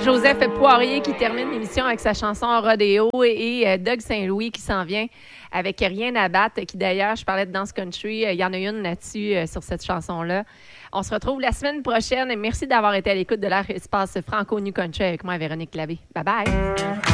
Joseph Poirier qui termine l'émission avec sa chanson Rodéo et Doug Saint-Louis qui s'en vient avec Rien à battre, qui d'ailleurs, je parlais de Dance Country, il y en a une là-dessus sur cette chanson-là. On se retrouve la semaine prochaine. Merci d'avoir été à l'écoute de l'Air Espace Franco New Country avec moi, Véronique Labbé. Bye bye!